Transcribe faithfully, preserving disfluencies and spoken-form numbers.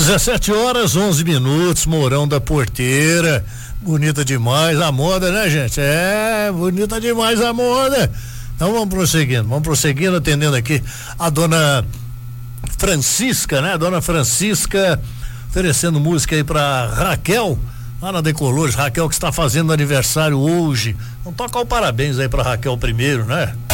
dezessete horas, onze minutos, Mourão da Porteira. Bonita demais a moda, né, gente? É, bonita demais a moda. Então vamos prosseguindo, vamos prosseguindo, atendendo aqui a dona Francisca, né? Dona Francisca oferecendo música aí pra Raquel, lá na Decolores. Raquel que está fazendo aniversário hoje. Vamos tocar o parabéns aí pra Raquel primeiro, né?